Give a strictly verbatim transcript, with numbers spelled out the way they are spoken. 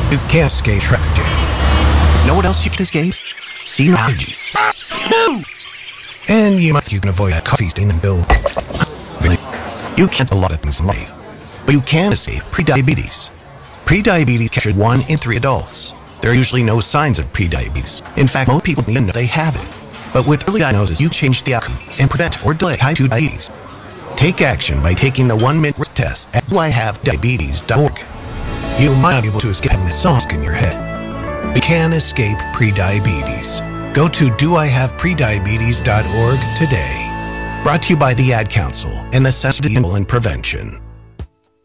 You can't escape traffic jam. Know what else you can escape? Seasonal allergies. And you must you can avoid that coffee stain and bill. Really? You can't do a lot of things in life, but you can escape prediabetes. Prediabetes captured one in three adults. There are usually no signs of prediabetes. In fact, most people don't even know they have it. But with early diagnosis, you change the outcome and prevent or delay type two diabetes. Take action by taking the one-minute risk test at do I have diabetes dot org. You might not be able to escape having this song in your head. You can escape prediabetes. Go to do I have prediabetes dot org today. Brought to you by the Ad Council and the Center for Diabetes and Prevention.